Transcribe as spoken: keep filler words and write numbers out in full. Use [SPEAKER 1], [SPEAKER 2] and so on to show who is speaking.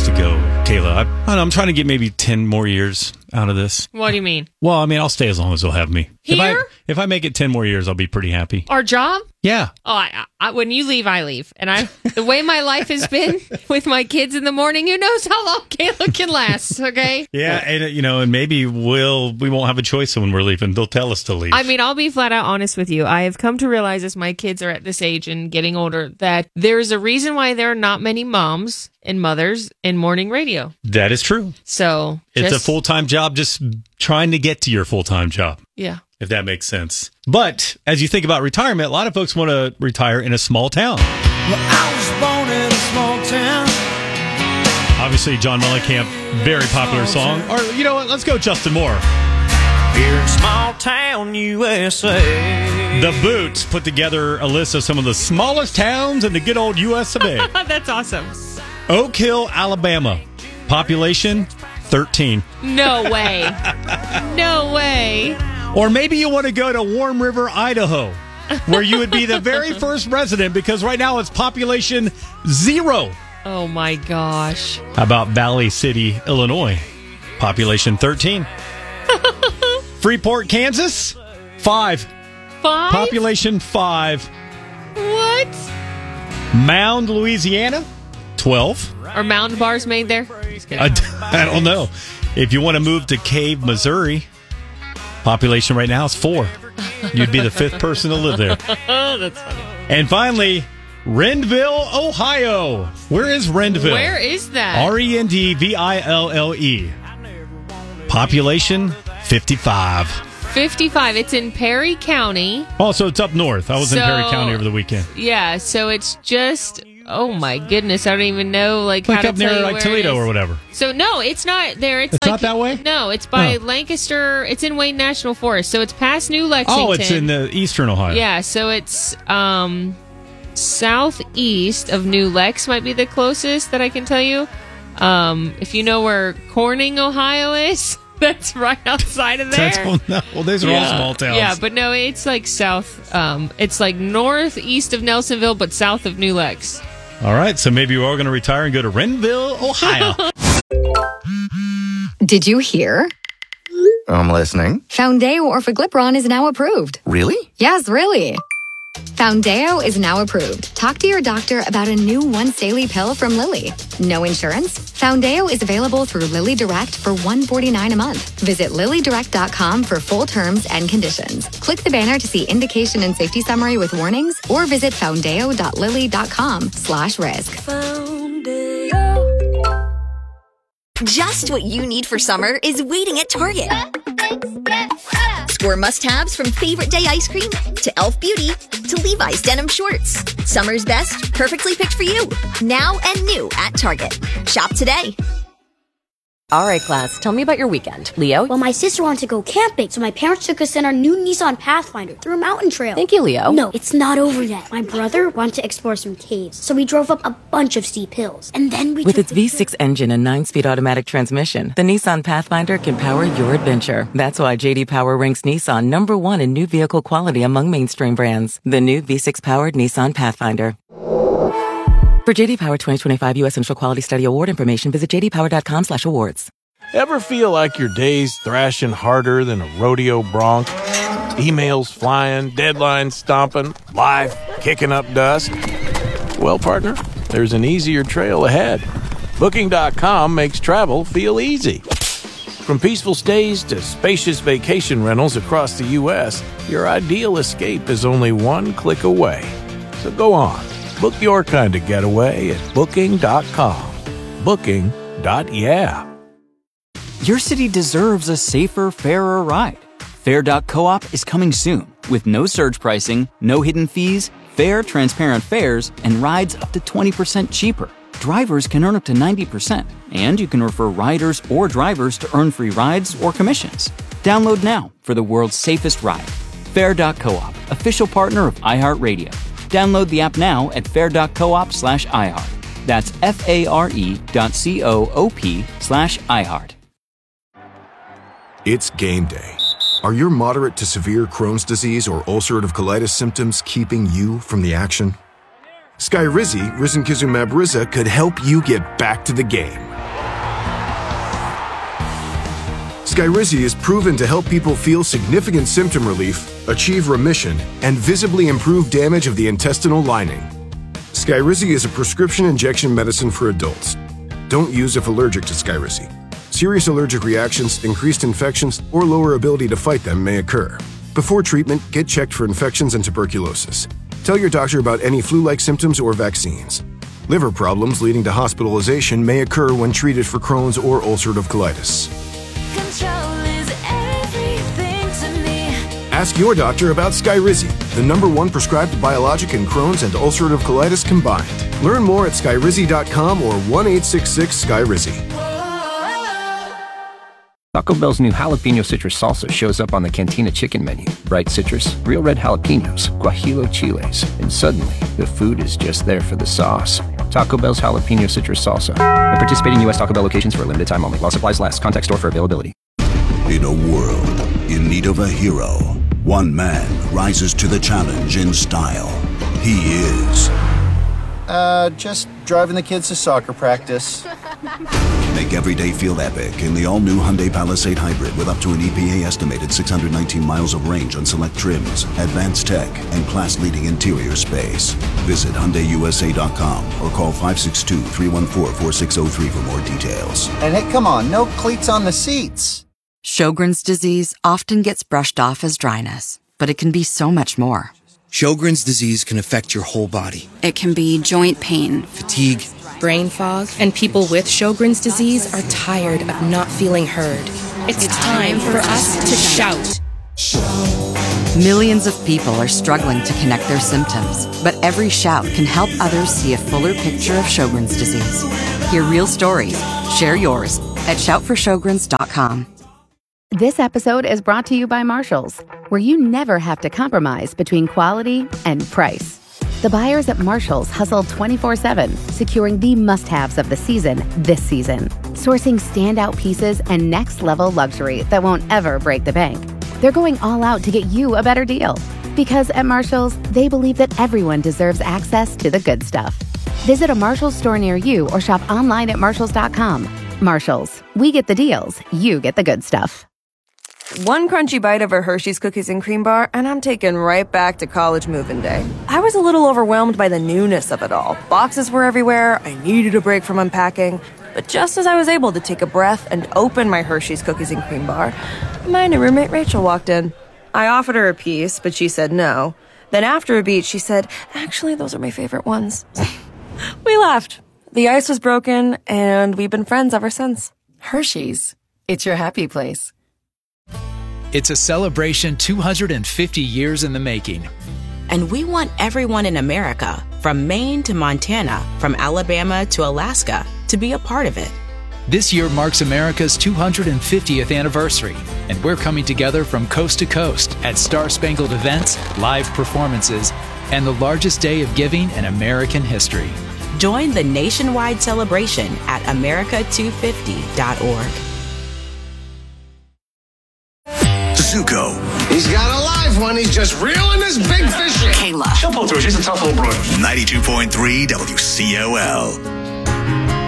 [SPEAKER 1] to go, Kayla. I, I don't know, I'm trying to get maybe ten more years out of this.
[SPEAKER 2] What do you mean?
[SPEAKER 1] Well, I mean, I'll stay as long as they'll have me.
[SPEAKER 2] Here?
[SPEAKER 1] If I, if I make it ten more years, I'll be pretty happy.
[SPEAKER 2] Our job?
[SPEAKER 1] Yeah.
[SPEAKER 2] Oh, I, I, when you leave, I leave. And I, the way my life has been with my kids in the morning, who knows how long Kayla can last, okay?
[SPEAKER 1] Yeah, and, uh, you know, and maybe we'll, we won't have a choice when we're leaving. They'll tell us to leave.
[SPEAKER 2] I mean, I'll be flat out honest with you. I have come to realize as my kids are at this age and getting older that there's a reason why there are not many moms and mothers in morning radio.
[SPEAKER 1] That is true.
[SPEAKER 2] So
[SPEAKER 1] it's
[SPEAKER 2] just,
[SPEAKER 1] a full-time job, just trying to get to your full-time job.
[SPEAKER 2] Yeah.
[SPEAKER 1] If that makes sense. But as you think about retirement, a lot of folks want to retire in a small town.
[SPEAKER 3] Well, I was born in a small town.
[SPEAKER 1] Obviously, John Mellencamp, very popular song. Or, you know what, let's go Justin Moore.
[SPEAKER 3] Here in small town U S A.
[SPEAKER 1] The Boots put together a list of some of the smallest towns in the good old U S of A.
[SPEAKER 2] That's awesome.
[SPEAKER 1] Oak Hill, Alabama. Population, thirteen.
[SPEAKER 2] No way. No way.
[SPEAKER 1] Or maybe you want to go to Warm River, Idaho, where you would be the very first resident because right now it's population zero.
[SPEAKER 2] Oh, my gosh.
[SPEAKER 1] How about Valley City, Illinois? Population thirteen. Freeport, Kansas? Five.
[SPEAKER 2] Five?
[SPEAKER 1] Population five.
[SPEAKER 2] What?
[SPEAKER 1] Mound, Louisiana? twelve.
[SPEAKER 2] Are mound bars made there? Just kidding.
[SPEAKER 1] I, I don't know. If you want to move to Cave, Missouri, population right now is four. You'd be the fifth person to live there.
[SPEAKER 2] Oh, that's funny.
[SPEAKER 1] And finally, Rendville, Ohio. Where is Rendville?
[SPEAKER 2] Where is that?
[SPEAKER 1] R E N D V I L L E. Population, fifty-five.
[SPEAKER 2] fifty-five. It's in Perry County.
[SPEAKER 1] Oh, so it's up north. I was in
[SPEAKER 2] So-
[SPEAKER 1] Perry County over the weekend.
[SPEAKER 2] Yeah, so it's just, oh my goodness, I don't even know like,
[SPEAKER 1] Like
[SPEAKER 2] how to
[SPEAKER 1] up
[SPEAKER 2] tell
[SPEAKER 1] near
[SPEAKER 2] you
[SPEAKER 1] like
[SPEAKER 2] where
[SPEAKER 1] Toledo
[SPEAKER 2] it is.
[SPEAKER 1] or whatever.
[SPEAKER 2] So no, it's not there. It's,
[SPEAKER 1] It's
[SPEAKER 2] like,
[SPEAKER 1] not that way?
[SPEAKER 2] No, it's by
[SPEAKER 1] Oh.
[SPEAKER 2] Lancaster. It's in Wayne National Forest, so it's past New Lexington.
[SPEAKER 1] Oh, it's in the eastern Ohio.
[SPEAKER 2] Yeah, so it's um southeast of New Lex might be the closest that I can tell you. Um, if you know where Corning, Ohio is, that's right outside of there.
[SPEAKER 1] That's, well, no, well, those are all small towns.
[SPEAKER 2] Yeah, but no, it's like south. Um, it's like northeast of Nelsonville, but south of New Lex.
[SPEAKER 1] All right, so maybe we're all going to retire and go to Renville, Ohio.
[SPEAKER 4] Did you hear?
[SPEAKER 5] I'm listening.
[SPEAKER 4] Foundeo Orforglipron is now approved.
[SPEAKER 5] Really?
[SPEAKER 4] Yes, really. Foundeo is now approved. Talk to your doctor about a new once daily pill from Lilly. No insurance? Foundeo is available through Lilly Direct for one hundred forty-nine dollars a month. Visit lilly direct dot com for full terms and conditions. Click the banner to see indication and safety summary with warnings or visit foundeo dot lilly dot com slash risk.
[SPEAKER 6] Just what you need for summer is waiting at Target. Score must-haves from favorite day ice cream to e l f Beauty to Levi's denim shorts. Summer's best, perfectly picked for you. Now and new at Target. Shop today.
[SPEAKER 7] All right, class, tell me about your weekend. Leo?
[SPEAKER 8] Well, my sister wanted to go camping, so my parents took us in our new Nissan Pathfinder through a mountain trail.
[SPEAKER 7] Thank you, Leo.
[SPEAKER 8] No, it's not over yet. My brother wanted to explore some caves, so we drove up a bunch of steep hills. And then we
[SPEAKER 7] With
[SPEAKER 8] took
[SPEAKER 7] its
[SPEAKER 8] the
[SPEAKER 7] V six engine and nine-speed automatic transmission, the Nissan Pathfinder can power your adventure. That's why J D Power ranks Nissan number one in new vehicle quality among mainstream brands. The new V six-powered Nissan Pathfinder. For J D Power twenty twenty-five U S Central Quality Study Award information, visit j d power dot com slash awards.
[SPEAKER 9] Ever feel like your day's thrashing harder than a rodeo bronc? Emails flying, deadlines stomping, life kicking up dust? Well, partner, there's an easier trail ahead. Booking dot com makes travel feel easy. From peaceful stays to spacious vacation rentals across the U S, your ideal escape is only one click away. So go on, book your kind of getaway at booking dot com. Booking. Yeah.
[SPEAKER 10] Your city deserves a safer, fairer ride. Fair dot coop is coming soon with no surge pricing, no hidden fees, fair, transparent fares, and rides up to twenty percent cheaper. Drivers can earn up to ninety percent, and you can refer riders or drivers to earn free rides or commissions. Download now for the world's safest ride. Fair dot coop, official partner of iHeartRadio. Download the app now at fair dot coop slash iHeart. That's F-A-R-E dot C-O-O-P slash iHeart.
[SPEAKER 11] It's game day. Are your moderate to severe Crohn's disease or ulcerative colitis symptoms keeping you from the action? Skyrizi, risankizumab Riza, could help you get back to the game. Skyrizi is proven to help people feel significant symptom relief, achieve remission, and visibly improve damage of the intestinal lining. Skyrizi is a prescription injection medicine for adults. Don't use if allergic to Skyrizi. Serious allergic reactions, increased infections, or lower ability to fight them may occur. Before treatment, get checked for infections and tuberculosis. Tell your doctor about any flu-like symptoms or vaccines. Liver problems leading to hospitalization may occur when treated for Crohn's or ulcerative colitis. Ask your doctor about Skyrizi, the number one prescribed biologic in Crohn's and ulcerative colitis combined. Learn more at skyrizi dot com or one eight six six Skyrizi.
[SPEAKER 12] Taco Bell's new jalapeno citrus salsa shows up on the Cantina chicken menu. Bright citrus, real red jalapenos, guajillo chiles, and suddenly the food is just there for the sauce. Taco Bell's jalapeno citrus salsa. At participating U S Taco Bell locations for a limited time only. While supplies last. Contact store for availability.
[SPEAKER 13] In a world in need of a hero, one man rises to the challenge in style. He is...
[SPEAKER 14] Uh, just driving the kids to soccer practice.
[SPEAKER 13] Make every day feel epic in the all-new Hyundai Palisade Hybrid with up to an E P A-estimated six hundred nineteen miles of range on select trims, advanced tech, and class-leading interior space. Visit Hyundai U S A dot com or call five six two, three one four, four six zero three for more details.
[SPEAKER 14] And hey, come on, no cleats on the seats.
[SPEAKER 15] Sjogren's disease often gets brushed off as dryness, but it can be so much more.
[SPEAKER 16] Sjogren's disease can affect your whole body.
[SPEAKER 17] It can be joint pain,
[SPEAKER 16] fatigue,
[SPEAKER 17] brain fog, and people with Sjogren's disease are tired of not feeling heard. It's time for us to shout.
[SPEAKER 15] Millions of people are struggling to connect their symptoms, but every shout can help others see a fuller picture of Sjogren's disease. Hear real stories. Share yours at shout for sjogrens dot com.
[SPEAKER 18] This episode is brought to you by Marshalls, where you never have to compromise between quality and price. The buyers at Marshalls hustle twenty-four seven, securing the must-haves of the season this season, sourcing standout pieces and next-level luxury that won't ever break the bank. They're going all out to get you a better deal, because at Marshalls, they believe that everyone deserves access to the good stuff. Visit a Marshalls store near you or shop online at marshalls dot com. Marshalls, we get the deals, you get the good stuff.
[SPEAKER 19] One crunchy bite of a Hershey's Cookies and Cream Bar, and I'm taken right back to college move-in day. I was a little overwhelmed by the newness of it all. Boxes were everywhere, I needed a break from unpacking. But just as I was able to take a breath and open my Hershey's Cookies and Cream Bar, my new roommate Rachel walked in. I offered her a piece, but she said no. Then after a beat, she said, actually, those are my favorite ones. We laughed. The ice was broken, and we've been friends ever since.
[SPEAKER 15] Hershey's. It's your happy place.
[SPEAKER 20] It's a celebration two hundred fifty years in the making.
[SPEAKER 21] And we want everyone in America, from Maine to Montana, from Alabama to Alaska, to be a part of it.
[SPEAKER 20] This year marks America's two hundred fiftieth anniversary, and we're coming together from coast to coast at Star-Spangled events, live performances, and the largest day of giving in American history.
[SPEAKER 21] Join the nationwide celebration at america two fifty dot org.
[SPEAKER 22] Zuko. He's got a live one. He's just reeling this big fish in.
[SPEAKER 21] Kayla.
[SPEAKER 22] She'll pull through. She's a tough little broad. ninety-two point three W C O L.